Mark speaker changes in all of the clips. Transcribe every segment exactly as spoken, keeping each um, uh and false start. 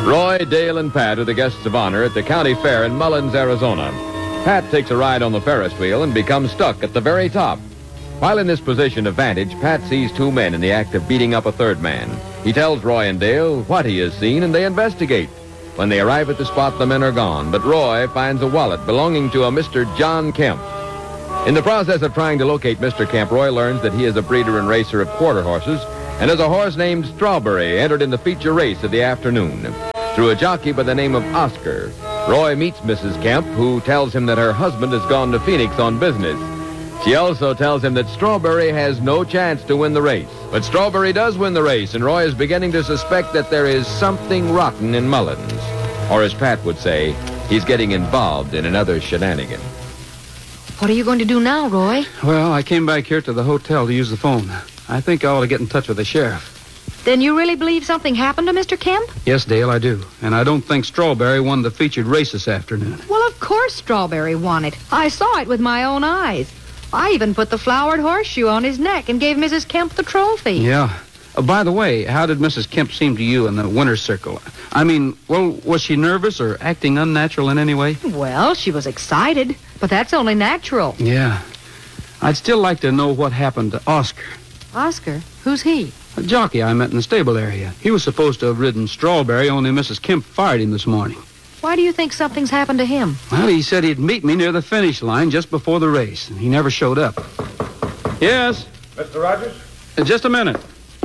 Speaker 1: Roy, Dale, and Pat are the guests of honor at the county fair in Mullins, Arizona. Pat takes a ride on the Ferris wheel and becomes stuck at the very top. While in this position of vantage, Pat sees two men in the act of beating up a third man. He tells Roy and Dale what he has seen, and they investigate. When they arrive at the spot, the men are gone, but Roy finds a wallet belonging to a Mister John Kemp. In the process of trying to locate Mister Kemp, Roy learns that he is a breeder and racer of quarter horses and has a horse named Strawberry entered in the feature race of the afternoon. Through a jockey by the name of Oscar, Roy meets Missus Kemp, who tells him that her husband has gone to Phoenix on business. She also tells him that Strawberry has no chance to win the race. But Strawberry does win the race, and Roy is beginning to suspect that there is something rotten in Mullins. Or as Pat would say, he's getting involved in another shenanigan.
Speaker 2: What are you going to do now, Roy?
Speaker 3: Well, I came back here to the hotel to use the phone. I think I ought to get in touch with the sheriff.
Speaker 2: Then you really believe something happened to Mister Kemp?
Speaker 3: Yes, Dale, I do. And I don't think Strawberry won the featured race this afternoon.
Speaker 2: Well, of course Strawberry won it. I saw it with my own eyes. I even put the flowered horseshoe on his neck and gave Missus Kemp the trophy.
Speaker 3: Yeah. Uh, by the way, how did Missus Kemp seem to you in the winner's circle? I mean, well, was she nervous or acting unnatural in any way?
Speaker 2: Well, she was excited, but that's only natural.
Speaker 3: Yeah. I'd still like to know what happened to Oscar.
Speaker 2: Oscar? Who's he?
Speaker 3: A jockey I met in the stable area. He was supposed to have ridden Strawberry, only Missus Kemp fired him this morning.
Speaker 2: Why do you think something's happened to him?
Speaker 3: Well, he said he'd meet me near the finish line just before the race, and he never showed up. Yes?
Speaker 4: Mister Rogers?
Speaker 3: Uh, just a minute.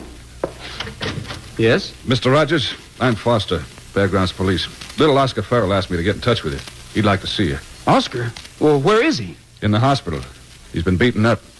Speaker 3: Yes?
Speaker 4: Mister Rogers, I'm Foster, Fairgrounds Police. Little Oscar Farrell asked me to get in touch with you. He'd like to see you.
Speaker 3: Oscar? Well, where is he?
Speaker 4: In the hospital. He's been beaten up.